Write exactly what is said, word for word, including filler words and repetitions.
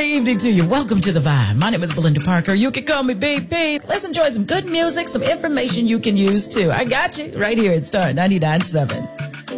evening to you. Welcome to The Vibe. My name is Belinda Parker. You can call me B P. Let's enjoy some good music, some information you can use too. I got you right here at Star ninety-nine point seven.